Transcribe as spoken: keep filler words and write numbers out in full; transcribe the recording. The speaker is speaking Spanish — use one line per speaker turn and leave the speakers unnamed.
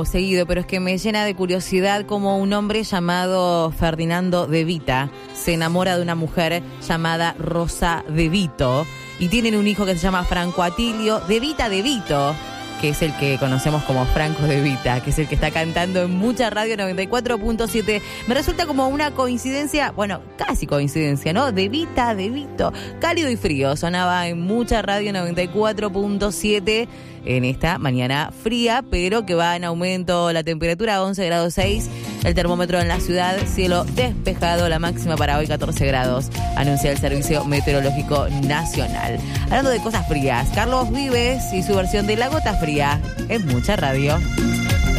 Seguido, pero es que me llena de curiosidad cómo un hombre llamado Ferdinando De Vita se enamora de una mujer llamada Rosa De Vito y tienen un hijo que se llama Franco Atilio De Vita De Vito, que es el que conocemos como Franco De Vita, que es el que está cantando en Mucha Radio noventa y cuatro punto siete. Me resulta como una coincidencia, bueno, casi coincidencia, ¿no? De Vita, De Vito, cálido y frío, sonaba en Mucha Radio noventa y cuatro punto siete en esta mañana fría, pero que va en aumento la temperatura a once grados seis, el termómetro en la ciudad, cielo despejado, la máxima para hoy catorce grados, anuncia el Servicio Meteorológico Nacional. Hablando de cosas frías, Carlos Vives y su versión de La Gota Fría en Mucha Radio.